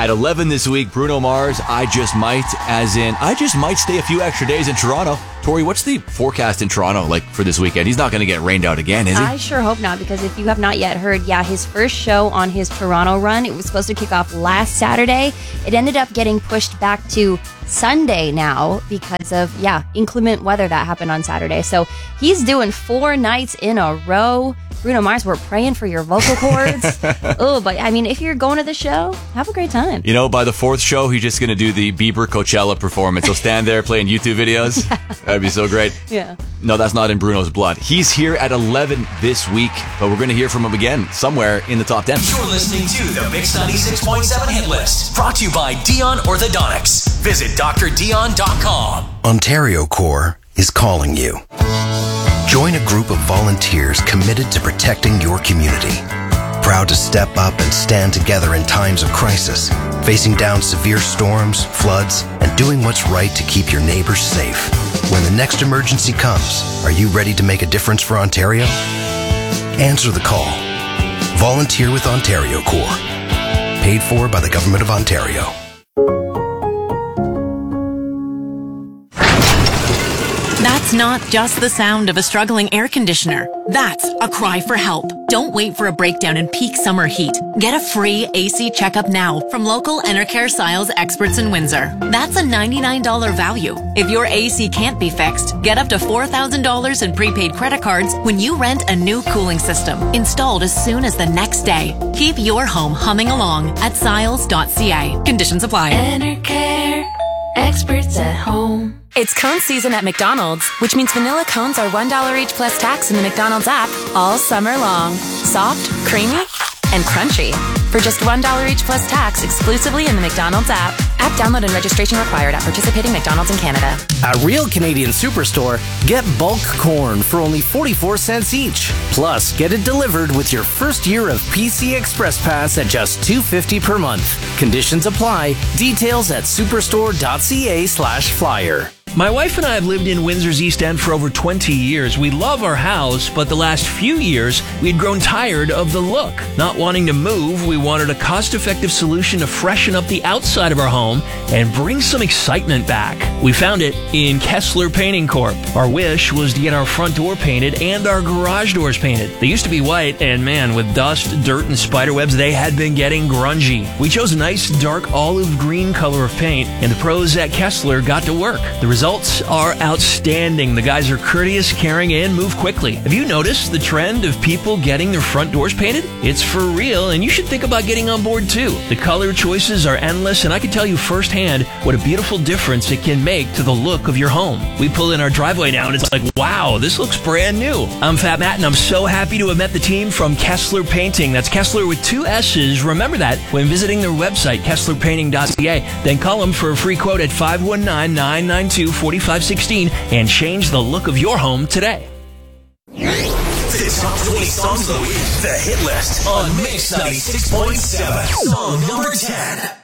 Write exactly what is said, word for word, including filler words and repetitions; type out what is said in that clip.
At eleven this week, Bruno Mars, I Just Might, as in, I just might stay a few extra days in Toronto. Tori, what's the forecast in Toronto like for this weekend? He's not going to get rained out again, is he? I sure hope not, because if you have not yet heard, yeah, his first show on his Toronto run, it was supposed to kick off last Saturday. It ended up getting pushed back to Sunday now because of, yeah, inclement weather that happened on Saturday. So he's doing four nights in a row. Bruno Mars, we're praying for your vocal cords. Oh, but I mean, if you're going to the show, have a great time. You know, by the fourth show, he's just going to do the Bieber Coachella performance. He'll stand there playing YouTube videos. Yeah. That'd be so great. Yeah. No, that's not in Bruno's blood. He's here at eleven this week, but we're going to hear from him again somewhere in the top ten. You're listening to the Mix ninety-six point seven Hit List, brought to you by Dion Orthodontics. Visit D R Dion dot com. Ontario Corps is calling you. Join a group of volunteers committed to protecting your community. Proud to step up and stand together in times of crisis, facing down severe storms, floods, and doing what's right to keep your neighbors safe. When the next emergency comes, are you ready to make a difference for Ontario? Answer the call. Volunteer with Ontario Corps. Paid for by the Government of Ontario. That's not just the sound of a struggling air conditioner. That's a cry for help. Don't wait for a breakdown in peak summer heat. Get a free A C checkup now from local Enercare Siles experts in Windsor. That's a ninety-nine dollars value. If your A C can't be fixed, get up to four thousand dollars in prepaid credit cards when you rent a new cooling system, installed as soon as the next day. Keep your home humming along at siles dot c a. Conditions apply. Enercare, experts at home. It's cone season at McDonald's, which means vanilla cones are one dollar each plus tax in the McDonald's app all summer long. Soft, creamy, and crunchy. For just one dollar each plus tax exclusively in the McDonald's app. App download and registration required at participating McDonald's in Canada. At Real Canadian Superstore, get bulk corn for only forty-four cents each. Plus, get it delivered with your first year of P C Express Pass at just two dollars and fifty cents per month. Conditions apply. Details at superstore dot c a slash flyer. My wife and I have lived in Windsor's East End for over twenty years. We love our house, but the last few years, we'd grown tired of the look. Not wanting to move, we wanted a cost-effective solution to freshen up the outside of our home and bring some excitement back. We found it in Kessler Painting Corp. Our wish was to get our front door painted and our garage doors painted. They used to be white, and man, with dust, dirt, and spiderwebs, they had been getting grungy. We chose a nice dark olive green color of paint, and the pros at Kessler got to work. The results are outstanding. The guys are courteous, caring, and move quickly. Have you noticed the trend of people getting their front doors painted? It's for real, and you should think about getting on board too. The color choices are endless, and I can tell you firsthand what a beautiful difference it can make to the look of your home. We pull in our driveway now, and it's like, wow, this looks brand new. I'm Fat Matt, and I'm so happy to have met the team from Kessler Painting. That's Kessler with two S's. Remember that when visiting their website, kessler painting dot c a. Then call them for a free quote at five one nine, nine nine two, four five one six and change the look of your home today. The top twenty songs of the week. The Hit List on Mix ninety-six point seven. Song number ten.